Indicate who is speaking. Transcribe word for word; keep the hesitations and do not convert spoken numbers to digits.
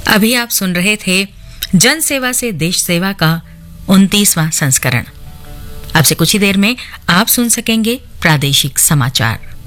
Speaker 1: अभी आप सुन रहे थे जन सेवा से देश सेवा का उनतीसवां संस्करण। अब से कुछ ही देर में आप सुन सकेंगे प्रादेशिक समाचार।